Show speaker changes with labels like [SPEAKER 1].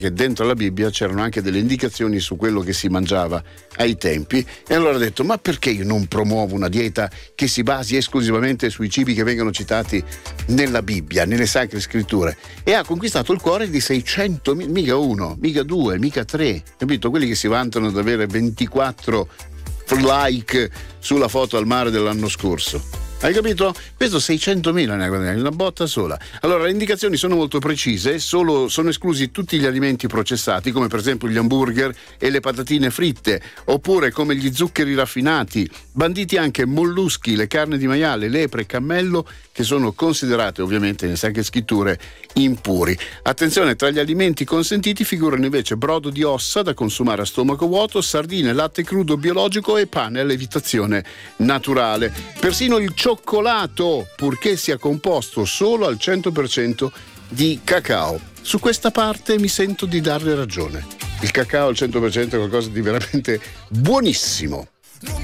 [SPEAKER 1] che dentro la Bibbia c'erano anche delle indicazioni su quello che si mangiava ai tempi, e allora ha detto: ma perché io non promuovo una dieta che si basi esclusivamente sui cibi che vengono citati nella Bibbia, nelle sacre scritture? E ha conquistato il cuore di 600, mica uno, mica due, mica tre, capito? Quelli che si vantano di avere 24 like sulla foto al mare dell'anno scorso. Hai capito? Questo 600.000 ne ha guadagnato, una botta sola. Allora, le indicazioni sono molto precise, sono esclusi tutti gli alimenti processati, come per esempio gli hamburger e le patatine fritte, oppure come gli zuccheri raffinati, banditi anche molluschi, le carni di maiale, lepre, cammello, che sono considerate ovviamente nelle sacre scritture impuri. Attenzione, tra gli alimenti consentiti figurano invece brodo di ossa da consumare a stomaco vuoto, sardine, latte crudo biologico e pane a lievitazione naturale. Persino il cioccolato, purché sia composto solo al 100% di cacao. Su questa parte mi sento di darle ragione. Il cacao al 100% è qualcosa di veramente buonissimo.